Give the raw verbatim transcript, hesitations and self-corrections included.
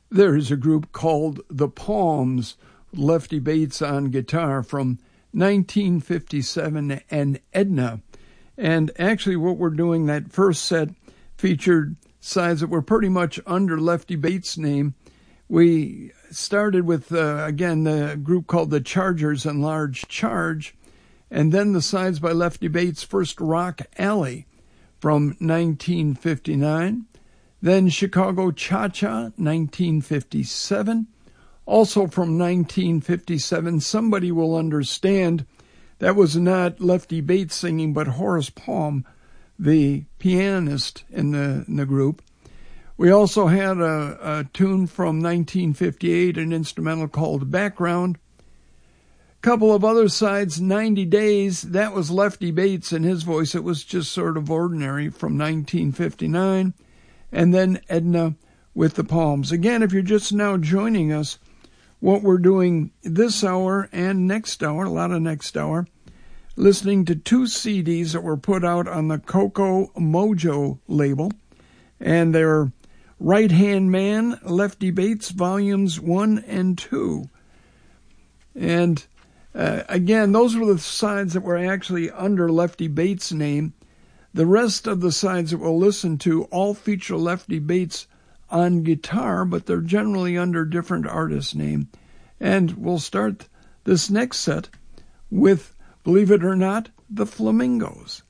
There's a group called The Palms, Lefty Bates on guitar from nineteen fifty-seven, and Edna. And actually what we're doing, that first set featured sides that were pretty much under Lefty Bates' name. We started with, uh, again, the group called The Chargers and Large Charge, and then the sides by Lefty Bates' first Rock Alley from nineteen fifty-nine, then Chicago Cha-Cha, nineteen fifty-seven, also from nineteen fifty-seven, Somebody Will Understand. That was not Lefty Bates singing, but Horace Palm, the pianist in the, in the group. We also had a, a tune from nineteen fifty-eight, an instrumental called Background. Couple of other sides, ninety days, that was Lefty Bates in his voice. It was just sort of ordinary from nineteen fifty-nine. And then Edna with the Palms. Again, if you're just now joining us, what we're doing this hour and next hour, a lot of next hour, listening to two C Ds that were put out on the Coco Mojo label. And they're Right Hand Man, Lefty Bates, Volumes one and two. And Uh, again, those were the sides that were actually under Lefty Bates' name. The rest of the sides that we'll listen to all feature Lefty Bates on guitar, but they're generally under different artist name. And we'll start this next set with, believe it or not, the Flamingos.